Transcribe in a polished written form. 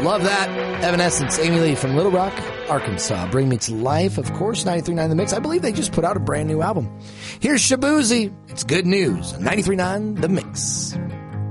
Love that. Evanescence, Amy Lee from Little Rock, Arkansas. Bring Me to Life, of course, 93.9 The Mix. I believe they just put out a brand new album. Here's Shabuzi. It's good news. 93.9 The Mix.